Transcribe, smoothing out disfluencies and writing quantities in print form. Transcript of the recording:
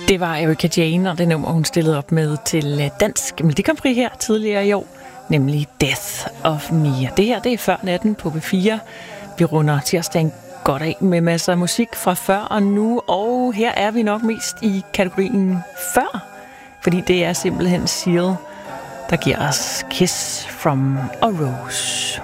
Det var Erika Jane og det nummer, hun stillede op med til Dansk Melodi Grand Prix her tidligere i år, nemlig Death of Me. Det her, det er Før Natten på B4. Vi runder tirsdagen godt af med masser af musik fra før og nu, og her er vi nok mest i kategorien før, fordi det er simpelthen Seal, der giver os Kiss from a Rose.